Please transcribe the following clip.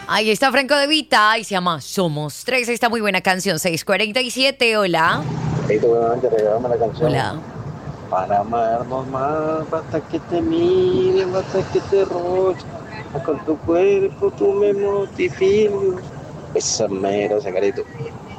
Ahí está Franco De Vita y se llama Somos Tres. Esta muy buena canción, 6:47. Hola. Ahí te voy a regálame la canción. Hola. Para amarnos más, basta que te mire, basta que te roche. Con tu cuerpo tú me mortifico. Esa mera, sacarito.